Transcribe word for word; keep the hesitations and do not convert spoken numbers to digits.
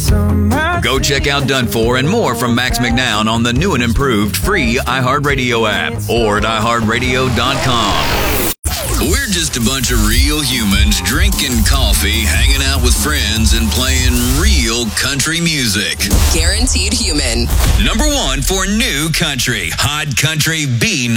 Go check out Done For and more from Max McNown on the new and improved free iHeartRadio app or at i heart radio dot com. We're just a bunch of real humans drinking coffee, hanging out with friends, and playing real country music. Guaranteed Human. Number one for new country, Hot Country B.